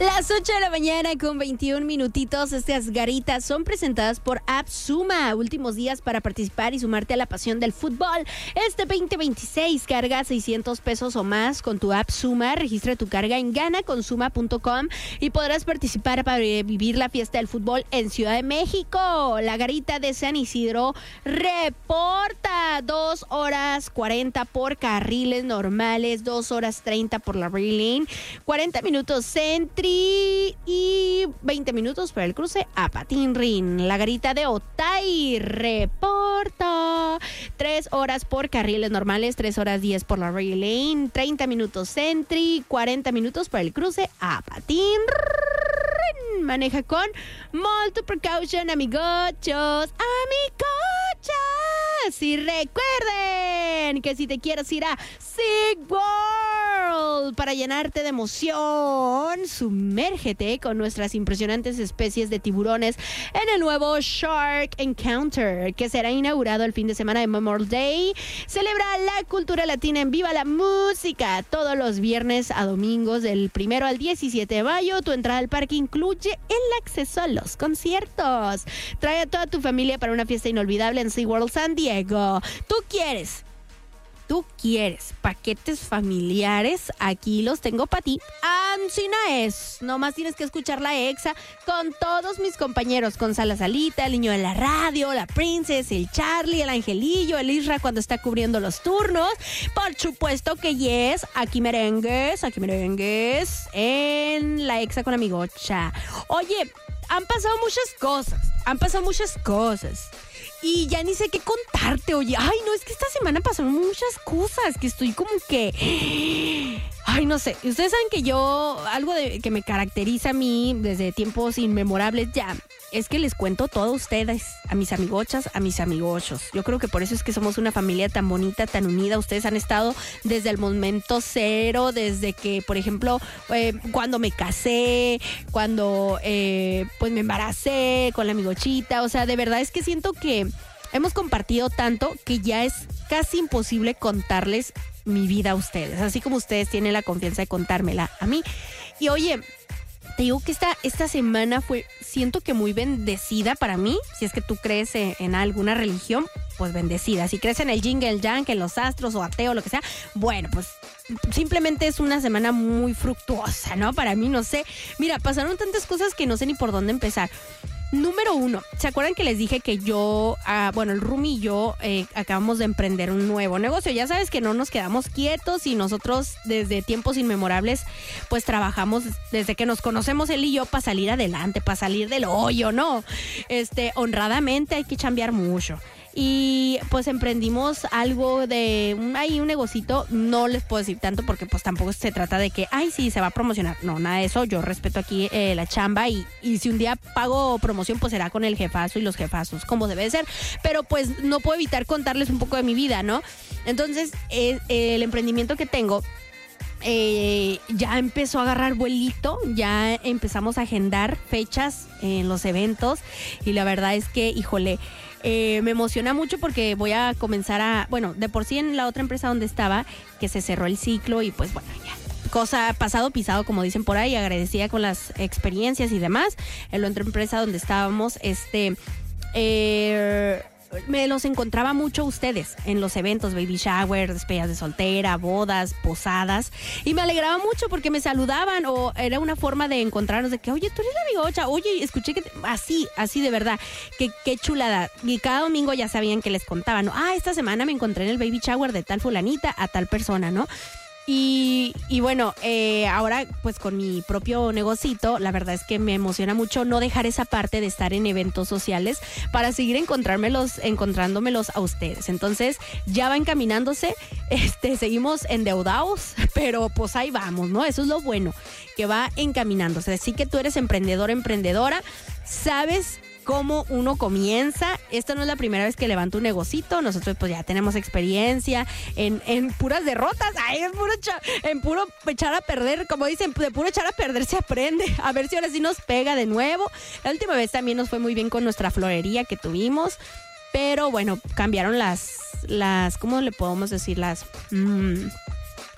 Las 8 de la mañana con 21 minutitos. Estas garitas son presentadas por AppSuma. Últimos días para participar y sumarte a la pasión del fútbol. Este 2026 carga 600 pesos o más con tu AppSuma. Registra tu carga en ganaconsuma.com y podrás participar para vivir la fiesta del fútbol en Ciudad de México. La garita de San Isidro reporta 2 horas 40 por carriles normales, 2 horas 30 por la Rail Lane, 40 minutos Centri y 20 minutos para el cruce a Patín-Rin. La garita de Otay reporta 3 horas por carriles normales, 3 horas 10 por la Rail Lane, 30 minutos Centri, 40 minutos para el cruce a Patín-Rin. Maneja con molto precaution, amigochos, amigochas. Y recuerden que si te quieres ir a SeaWorld para llenarte de emoción, sumérgete con nuestras impresionantes especies de tiburones en el nuevo Shark Encounter, que será inaugurado el fin de semana de Memorial Day. Celebra la cultura latina en Viva la Música todos los viernes a domingos del 1 al 17 de mayo. Tu entrada al parque incluye el acceso a los conciertos. Trae a toda tu familia para una fiesta inolvidable en SeaWorld San Diego. Tú quieres paquetes familiares, aquí los tengo para ti. Ancina es, nomás tienes que escuchar la Exa con todos mis compañeros, con Sala Salita, el niño de la radio, la Princess, el Charlie, el Angelillo, el Isra cuando está cubriendo los turnos. Por supuesto que yes, aquí merengues en la Exa con Amigocha. Oye, han pasado muchas cosas. Y ya ni sé qué contarte, oye. Ay, no, es que esta semana pasaron muchas cosas que estoy como que... Ay, no sé. Ustedes saben que yo, que me caracteriza a mí desde tiempos inmemorables ya, es que les cuento todo a ustedes, a mis amigochas, a mis amigochos. Yo creo que por eso es que somos una familia tan bonita, tan unida. Ustedes han estado desde el momento cero, desde que, por ejemplo, cuando me casé, cuando pues me embaracé con la amigochita. O sea, de verdad es que siento que hemos compartido tanto que ya es casi imposible contarles mi vida a ustedes, así como ustedes tienen la confianza de contármela a mí. Y oye, te digo que esta semana siento que muy bendecida para mí. Si es que tú crees en alguna religión, pues bendecida. Si crees en el yin, el yang, en los astros o ateo, lo que sea, bueno, pues simplemente es una semana muy fructuosa, ¿no? Para mí, no sé. Mira, pasaron tantas cosas que no sé ni por dónde empezar. Número 1, ¿se acuerdan que les dije que yo, el Rumi y yo acabamos de emprender un nuevo negocio? Ya sabes que no nos quedamos quietos y nosotros desde tiempos inmemorables pues trabajamos desde que nos conocemos él y yo para salir adelante, para salir del hoyo, ¿no? Honradamente hay que chambear mucho. Y pues emprendimos algo de un negocito. No les puedo decir tanto porque pues tampoco se trata de que sí, se va a promocionar. No, nada de eso. Yo respeto aquí la chamba y si un día pago promoción pues será con el jefazo y los jefazos, como debe ser. Pero pues no puedo evitar contarles un poco de mi vida, ¿no? Entonces el emprendimiento que tengo ya empezó a agarrar vuelito, ya empezamos a agendar fechas en los eventos y la verdad es que, híjole, me emociona mucho porque voy a comenzar de por sí en la otra empresa donde estaba, que se cerró el ciclo y pues bueno, ya. Cosa pasado pisado, como dicen por ahí, agradecida con las experiencias y demás. En la otra empresa donde estábamos, me los encontraba mucho a ustedes en los eventos, baby shower, despedidas de soltera, bodas, posadas, y me alegraba mucho porque me saludaban o era una forma de encontrarnos de que, oye, tú eres la amigocha, oye, escuché que así de verdad, que qué chulada. Y cada domingo ya sabían que les contaban, ¿no? Esta semana me encontré en el baby shower de tal fulanita a tal persona, ¿no? Y bueno, ahora pues con mi propio negocito, la verdad es que me emociona mucho no dejar esa parte de estar en eventos sociales para seguir encontrándomelos a ustedes. Entonces ya va encaminándose, seguimos endeudados, pero pues ahí vamos, ¿no? Eso es lo bueno, que va encaminándose. Así que tú eres emprendedor, emprendedora, sabes cómo uno comienza. Esta no es la primera vez que levanto un negocito. Nosotros pues ya tenemos experiencia en puras derrotas. En puro echar a perder. Como dicen, de puro echar a perder se aprende. A ver si ahora sí nos pega de nuevo. La última vez también nos fue muy bien con nuestra florería que tuvimos. Pero bueno, cambiaron las ¿cómo le podemos decir?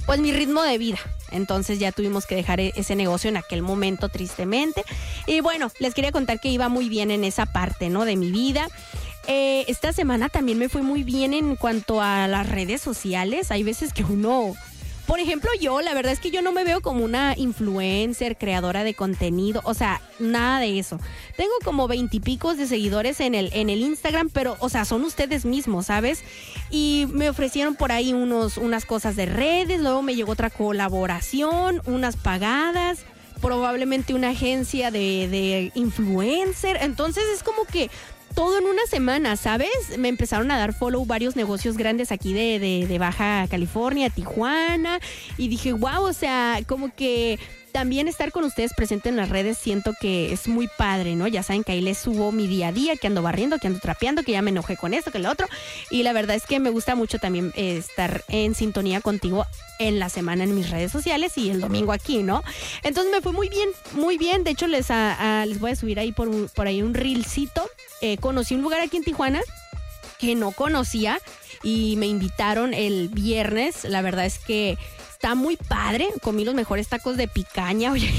pues mi ritmo de vida. Entonces ya tuvimos que dejar ese negocio en aquel momento, tristemente. Y bueno, les quería contar que iba muy bien en esa parte, ¿no? De mi vida. Esta semana también me fue muy bien en cuanto a las redes sociales. Hay veces que uno... Por ejemplo, yo, la verdad es que yo no me veo como una influencer, creadora de contenido, o sea, nada de eso. Tengo como 20 y picos de seguidores en el Instagram, pero, o sea, son ustedes mismos, ¿sabes? Y me ofrecieron por ahí unas cosas de redes, luego me llegó otra colaboración, unas pagadas, probablemente una agencia de influencer. Entonces es como que todo en una semana, ¿sabes? Me empezaron a dar follow varios negocios grandes aquí de Baja California, Tijuana, y dije, wow, o sea, como que también estar con ustedes presente en las redes siento que es muy padre, ¿no? Ya saben que ahí les subo mi día a día, que ando barriendo, que ando trapeando, que ya me enojé con esto, que lo otro, y la verdad es que me gusta mucho también estar en sintonía contigo en la semana en mis redes sociales y el domingo aquí, ¿no? Entonces me fue muy bien, muy bien. De hecho, les voy a subir ahí por ahí un reelcito. Conocí un lugar aquí en Tijuana que no conocía y me invitaron el viernes. La verdad es que está muy padre. Comí los mejores tacos de picaña, oye.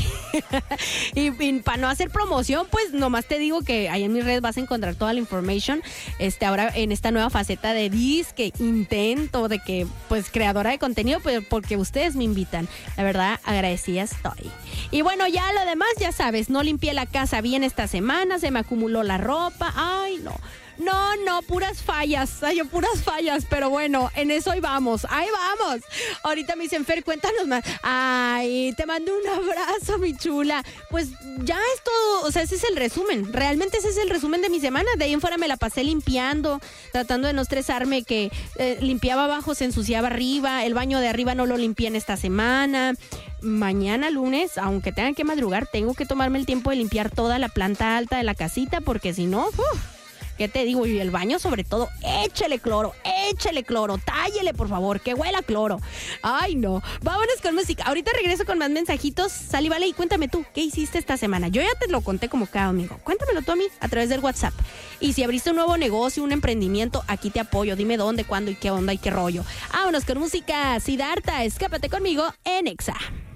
y para no hacer promoción, pues nomás te digo que ahí en mis redes vas a encontrar toda la information. Ahora en esta nueva faceta de disque intento de que, pues, creadora de contenido, pues, porque ustedes me invitan. La verdad, agradecida estoy. Y bueno, ya lo demás, ya sabes, no limpié la casa bien esta semana, se me acumuló la ropa. Ay, no. No, puras fallas, pero bueno, en eso ahí vamos. Ahorita me dicen, Fer, cuéntanos más. Ay, te mando un abrazo, mi chula. Pues ya es todo, o sea, ese es el resumen, realmente ese es el resumen de mi semana. De ahí en fuera me la pasé limpiando, tratando de no estresarme, que limpiaba abajo, se ensuciaba arriba, el baño de arriba no lo limpié en esta semana. Mañana lunes, aunque tengan que madrugar, tengo que tomarme el tiempo de limpiar toda la planta alta de la casita, porque si no... ¿Qué te digo? Y el baño, sobre todo, échele cloro, tállele, por favor, que huela a cloro. Ay, no. Vámonos con música. Ahorita regreso con más mensajitos. Sal y vale, y cuéntame tú, ¿qué hiciste esta semana? Yo ya te lo conté como cada domingo. Cuéntamelo tú a mí a través del WhatsApp. Y si abriste un nuevo negocio, un emprendimiento, aquí te apoyo. Dime dónde, cuándo y qué onda y qué rollo. Vámonos con música. Siddhartha, escápate conmigo en Exa.